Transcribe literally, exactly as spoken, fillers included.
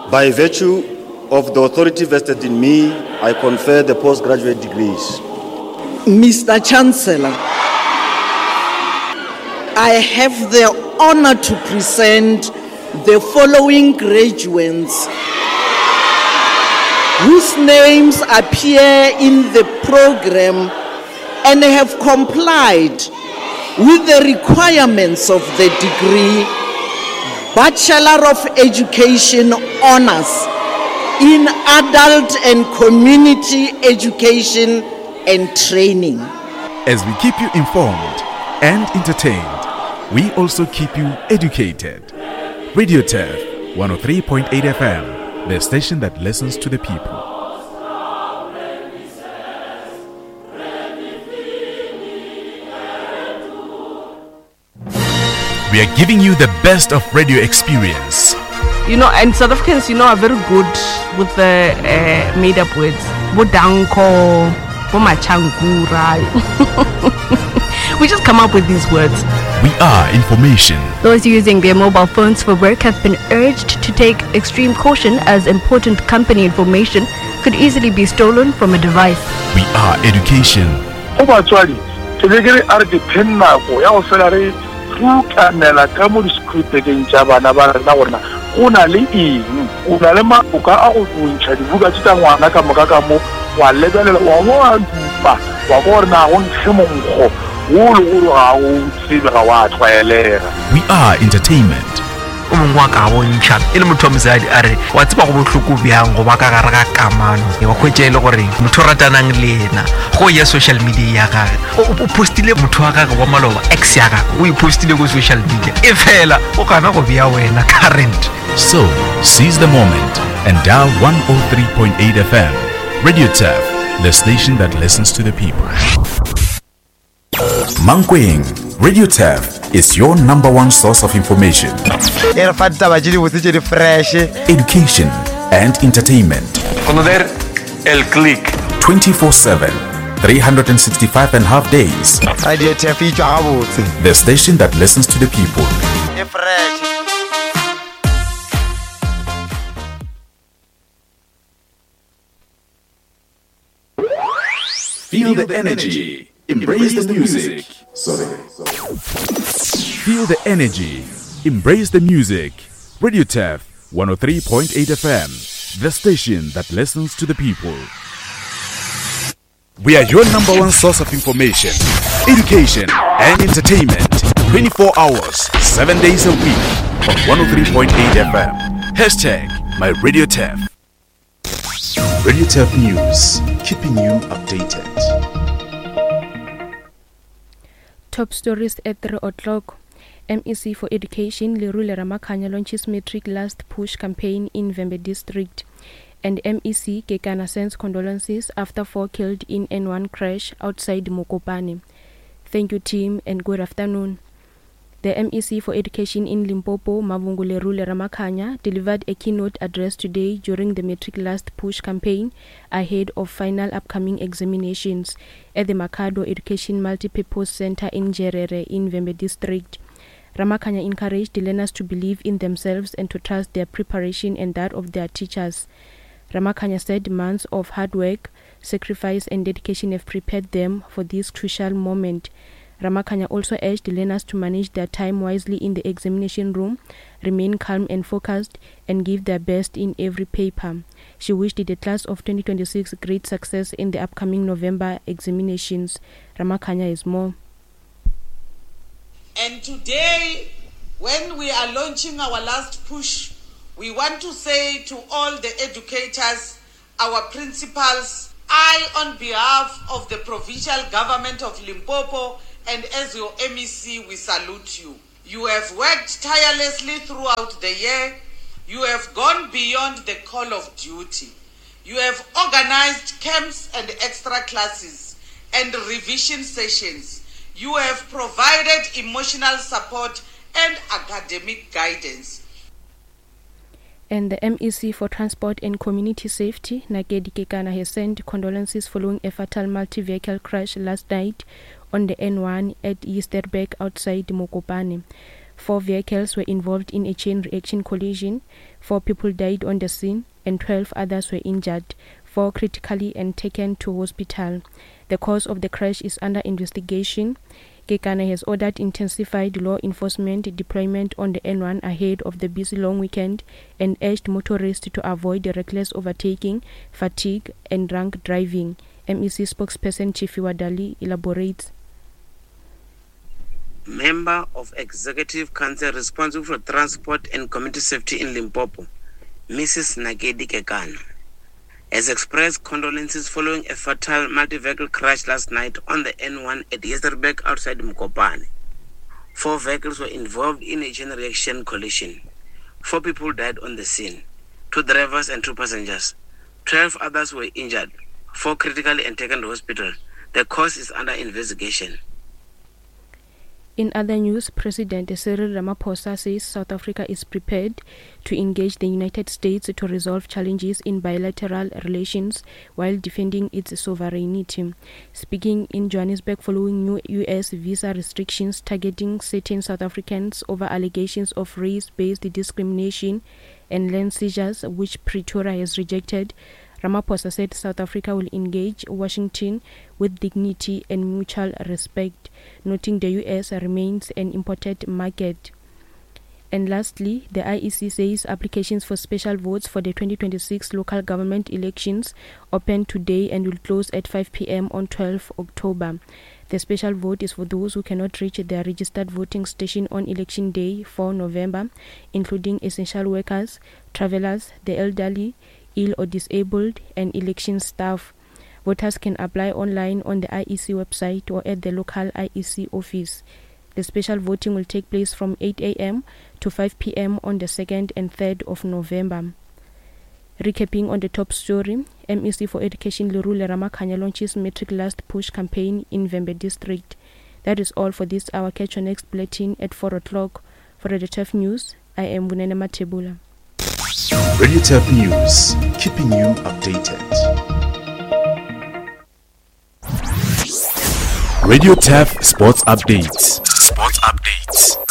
By virtue of the authority vested in me, I confer the postgraduate degrees. Mister Chancellor, I have the honor to present the following graduates whose names appear in the program and have complied with the requirements of the degree Bachelor of Education Honors in Adult and Community Education and Training. As we keep you informed and entertained, we also keep you educated. Radio T E F one oh three point eight F M, the station that listens to the people. We are giving you the best of radio experience. You know, and South Africans, you know, are very good with the uh, made-up words. Bodanko, bomachangura. We just come up with these words. We are information. Those using their mobile phones for work have been urged to take extreme caution as important company information could easily be stolen from a device. We are education. Fukanela ka mo diskripteng tsa bana ba rena bona o na le eng o na le maboka a go ntšha dibuka tsa ngwana ka moka ka mo wa lebelela wa mo a dupa wa go rena go ntshe monkgo wo le go ga o tsebe ga wa tshwaelega. We are entertainment. o mongwe wa ka bontšha e le motho wa mosadi a re wa tseba go bohloko bjang go ba ka gare ga kamano wa khwetša e le gore motho ratanang le ena go ya social media ya gage o postile motho wa gage wa maloba ex ya gage o ipostile go social media e fela o kana go bea wena current. So seize the moment and dial one oh three point eight F M. Radio T E F, the station that listens to the people. Mankweng, Radio T E F is your number one source of information, education and entertainment. Conocer el click twenty-four seven, three hundred sixty-five and a half days. Radio T E F, the station that listens to the people. Feel the energy. Embrace the music. Sorry. Feel the energy. Embrace the music. Radio T E F one oh three point eight F M, the station that listens to the people. We are your number one source of information, education and entertainment. twenty-four hours, seven days a week on one oh three point eight F M. Hashtag my Radio T E F. Radio T E F News, keeping you updated. Top stories at three o'clock. M E C for Education, Lerule Ramakhanya launches Matric Last Push campaign in Vembe District. And M E C Kekana sends condolences after four killed in N one crash outside Mokopane. Thank you, team, and good afternoon. The M E C for Education in Limpopo, Mavungu Lerule Ramakhanya, delivered a keynote address today during the Matric Last Push campaign ahead of final upcoming examinations at the Makado Education Multipurpose Center in Jerere in Vembe District. Ramakhanya encouraged the learners to believe in themselves and to trust their preparation and that of their teachers. Ramakhanya said months of hard work, sacrifice and dedication have prepared them for this crucial moment. Ramakhanya also urged the learners to manage their time wisely in the examination room, remain calm and focused, and give their best in every paper. She wished the class of twenty twenty-six great success in the upcoming November examinations. Ramakhanya is more. And today, when we are launching our last push, we want to say to all the educators, our principals, I, on behalf of the provincial government of Limpopo and as your M E C, we salute you. You have worked tirelessly throughout the year. You have gone beyond the call of duty. You have organized camps and extra classes and revision sessions. You have provided emotional support and academic guidance. And the M E C for Transport and Community Safety, Nakedi Kekana, has sent condolences following a fatal multi-vehicle crash last night on the N one at Easterbeek outside Mokopane. Four vehicles were involved in a chain reaction collision. Four people died on the scene and twelve others were injured, four critically and taken to hospital. The cause of the crash is under investigation. Kekana has ordered intensified law enforcement deployment on the N one ahead of the busy long weekend and urged motorists to avoid reckless overtaking, fatigue and drunk driving. M E C spokesperson Chifiwa Dali elaborates. Member of Executive Council responsible for transport and community safety in Limpopo, Missus Nagedi Kekana, has expressed condolences following a fatal multi-vehicle crash last night on the N one at Yesterberg outside Mkopane. Four vehicles were involved in a chain reaction collision. Four people died on the scene, two drivers and two passengers. Twelve others were injured, four critically and taken to hospital. The cause is under investigation. In other news, President Cyril Ramaphosa says South Africa is prepared to engage the United States to resolve challenges in bilateral relations while defending its sovereignty. Speaking in Johannesburg following new U S visa restrictions targeting certain South Africans over allegations of race-based discrimination and land seizures, which Pretoria has rejected, Ramaphosa said South Africa will engage Washington with dignity and mutual respect, noting the U S remains an important market. And lastly, the I E C says applications for special votes for the twenty twenty-six local government elections open today and will close at five p.m. on twelfth of October. The special vote is for those who cannot reach their registered voting station on election day, the fourth of November, including essential workers, travelers, the elderly, ill or disabled, and election staff. Voters can apply online on the I E C website or at the local I E C office. The special voting will take place from eight a.m. to five p.m. on the second and third of November. Recapping on the top story, M E C for Education Lerule Ramakhanya launches Matric Last Push campaign in Vembe District. That is all for this hour. Catch your next bulletin at four o'clock. For the T E F News, I am Bunene Matebula. Radio T E F News, keeping you updated. Radio T E F Sports Updates. Sports Updates.